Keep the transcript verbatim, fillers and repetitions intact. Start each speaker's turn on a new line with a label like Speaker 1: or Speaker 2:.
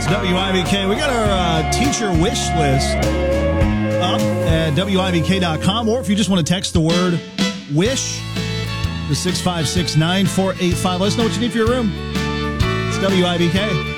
Speaker 1: W I B K. We got our uh, teacher wish list up at W I B K dot com, or if you just want to text the word wish to six five six, nine four eight five. Let us know what you need for your room. It's W I B K.